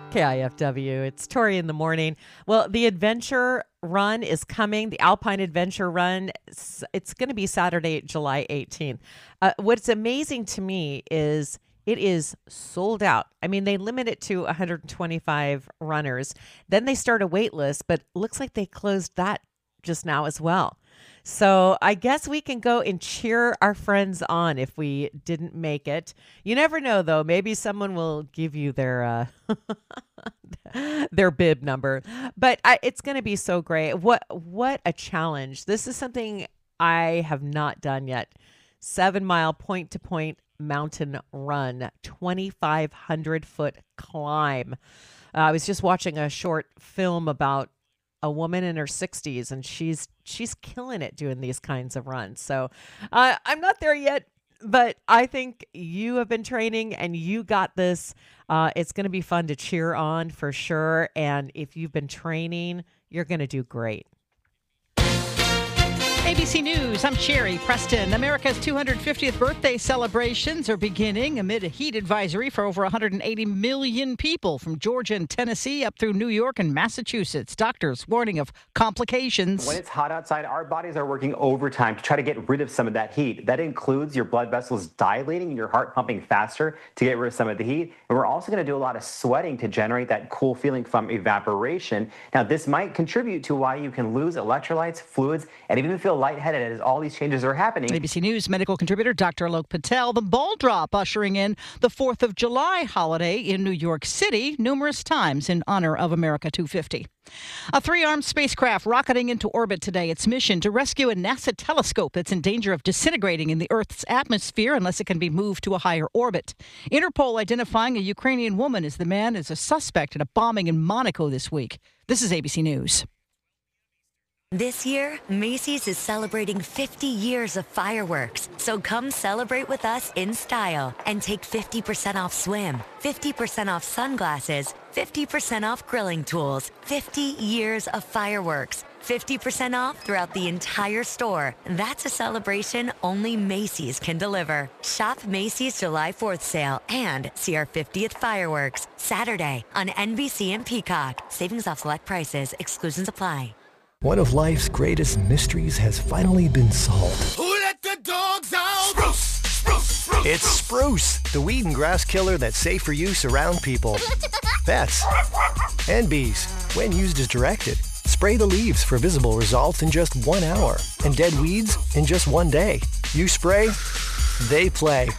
KIFW. It's Tori in the morning. Well, the adventure run is coming. The Alpine Adventure Run. It's going to be Saturday, July 18th. What's amazing to me is it is sold out. I mean, they limit it to 125 runners. Then they start a wait list, but looks like they closed that just now as well. So I guess we can go and cheer our friends on if we didn't make it. You never know, though. Maybe someone will give you their their bib number. But it's going to be so great. What a challenge. This is something I have not done yet. 7-mile point-to-point mountain run, 2,500-foot climb. I was just watching a short film about a woman in her 60s, and she's killing it doing these kinds of runs. So I'm not there yet, but I think you have been training and you got this. It's going to be fun to cheer on for sure. And if you've been training, you're going to do great. ABC News, I'm Sherry Preston. America's 250th birthday celebrations are beginning amid a heat advisory for over 180 million people from Georgia and Tennessee up through New York and Massachusetts. Doctors warning of complications. When it's hot outside, our bodies are working overtime to try to get rid of some of that heat. That includes your blood vessels dilating and your heart pumping faster to get rid of some of the heat. And we're also going to do a lot of sweating to generate that cool feeling from evaporation. Now, this might contribute to why you can lose electrolytes, fluids, and even feel lightheaded as all these changes are happening. ABC News medical contributor Dr. Alok Patel. The ball drop ushering in the 4th of July holiday in New York City numerous times in honor of America 250. A 3-armed spacecraft rocketing into orbit today. Its mission to rescue a NASA telescope that's in danger of disintegrating in the Earth's atmosphere unless it can be moved to a higher orbit. Interpol identifying a Ukrainian woman as the man as a suspect in a bombing in Monaco this week. This is ABC News. This year, Macy's is celebrating 50 years of fireworks. So come celebrate with us in style and take 50% off swim, 50% off sunglasses, 50% off grilling tools, 50 years of fireworks, 50% off throughout the entire store. That's a celebration only Macy's can deliver. Shop Macy's July 4th sale and see our 50th fireworks Saturday on NBC and Peacock. Savings off select prices. Exclusions apply. One of life's greatest mysteries has finally been solved. Who let the dogs out? Spruce, spruce, spruce. It's Spruce, the weed and grass killer that's safe for use around people, pets, and bees. When used as directed, spray the leaves for visible results in just 1 hour and dead weeds in just 1 day. You spray, they play.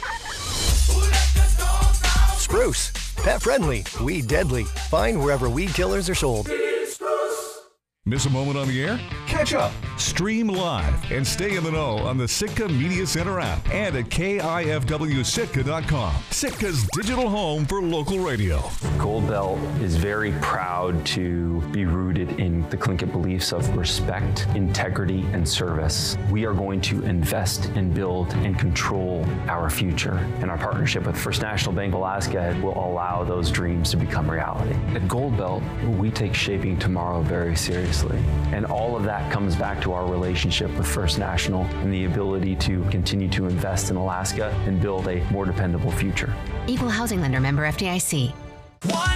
Spruce, pet friendly, weed deadly. Find wherever weed killers are sold. Miss a moment on the air? Catch up, stream live, and stay in the know on the Sitka Media Center app and at KIFWSitka.com. Sitka's digital home for local radio. Gold Belt is very proud to be rooted in the Tlingit beliefs of respect, integrity, and service. We are going to invest and build and control our future. And our partnership with First National Bank of Alaska will allow those dreams to become reality. At Gold Belt, we take shaping tomorrow very seriously. And all of that comes back to our relationship with First National and the ability to continue to invest in Alaska and build a more dependable future. Equal housing lender, member FDIC. Why